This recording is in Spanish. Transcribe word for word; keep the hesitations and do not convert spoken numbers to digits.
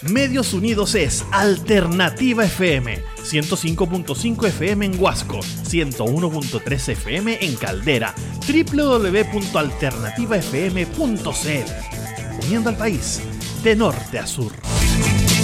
Medios Unidos es Alternativa F M, ciento cinco punto cinco F M en Huasco, ciento uno punto tres F M en Caldera, doble u doble u doble u punto alternativa f m punto c l. Uniendo al país de norte a sur.